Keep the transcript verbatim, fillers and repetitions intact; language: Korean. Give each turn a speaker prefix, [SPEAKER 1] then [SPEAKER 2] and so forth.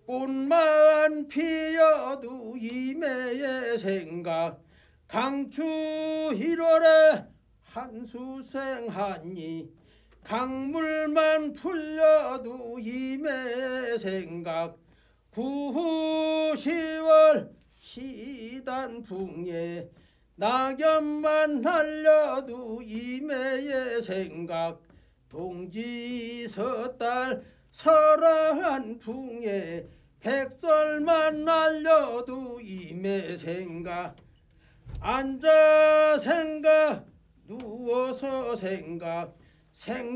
[SPEAKER 1] 꽃만 피어도 이매의 생각 강추 일월에 한수생하니 강물만 풀려도 이매의 생각 구후 시월 시단풍에 낙엽만 날려도 이매의 생각 동지 섣달 설한 풍에 백설만 날려도 이매 생각 앉아 생각 누워서 생각 생